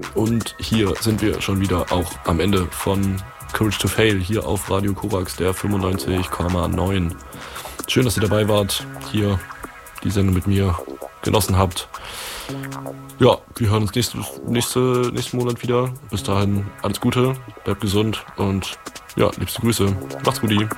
Und hier sind wir schon wieder auch am Ende von Courage to Fail hier auf Radio Korax, der 95,9. Schön, dass ihr dabei wart, hier die Sendung mit mir genossen habt. Ja, wir hören uns nächsten Monat wieder. Bis dahin alles Gute, bleibt gesund und ja, liebste Grüße. Macht's gut.